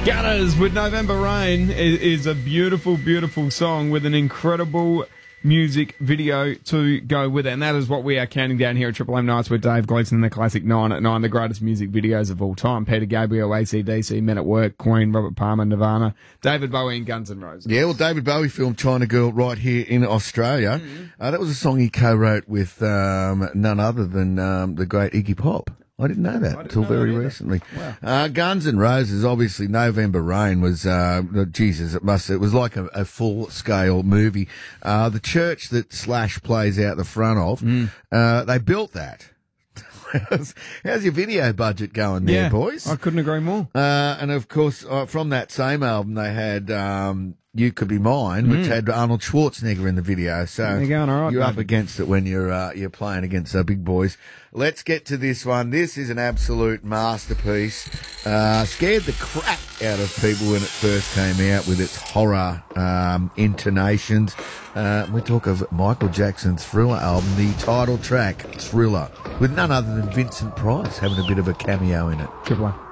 Gunners with November Rain is a beautiful, beautiful song with an incredible music video to go with it. And that is what we are counting down here at Triple M Nights with Dave Gleason and the classic 9 at 9, the greatest music videos of all time. Peter Gabriel, AC/DC, Men at Work, Queen, Robert Palmer, Nirvana, David Bowie and Guns N' Roses. Yeah, well, David Bowie filmed China Girl right here in Australia. That was a song he co-wrote with none other than the great Iggy Pop. I didn't know that until very recently. Wow. Guns N' Roses, obviously, November Rain was, Jesus, it was like a full-scale movie. The church that Slash plays out the front of, they built that. How's your video budget going there, boys? I couldn't agree more. And of course, from that same album, they had, You Could Be Mine, which had Arnold Schwarzenegger in the video. So you're going all right, you're up against it when you're playing against the big boys. Let's get to this one. This is an absolute masterpiece. Scared the crap out of people when it first came out with its horror intonations. We talk of Michael Jackson's Thriller album, the title track, Thriller, with none other than Vincent Price having a bit of a cameo in it. Triple A.